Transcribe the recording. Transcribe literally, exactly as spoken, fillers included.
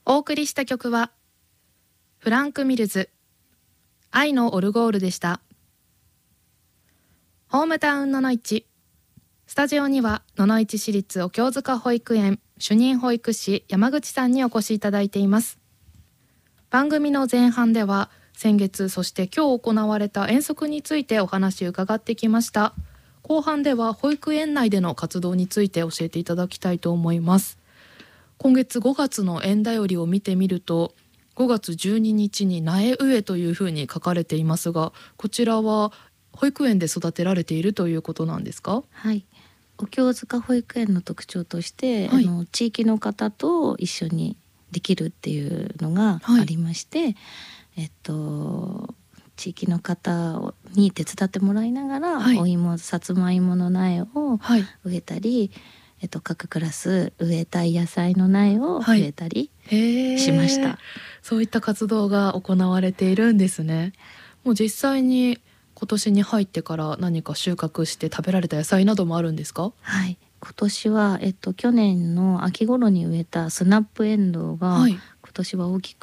お送りした曲はフランク・ミルズ愛のオルゴールでした。ホームタウンののいち、スタジオには野々市市立お経塚保育園主任保育士山口さんにお越しいただいています。番組の前半では先月そして今日行われた遠足についてお話を伺ってきました。後半では保育園内での活動について教えていただきたいと思います。今月ごがつの園だよりを見てみると、ごがつじゅうににちに苗植えというふうに書かれていますが、こちらは保育園で育てられているということなんですか？ はい、お経塚保育園の特徴として、はい、あの地域の方と一緒にできるっていうのがありまして、はい、えっと地域の方に手伝ってもらいながら、はい、お芋さつまいもの苗を植えたり、はい、えっと、各クラス植えたい野菜の苗を植えたりしました、はい、 そういった活動が行われているんですね。もう実際に今年に入ってから何か収穫して食べられた野菜などもあるんですか？ はい、今年は、えっと、去年の秋頃に植えたスナップエンドウが、はい、今年は大きく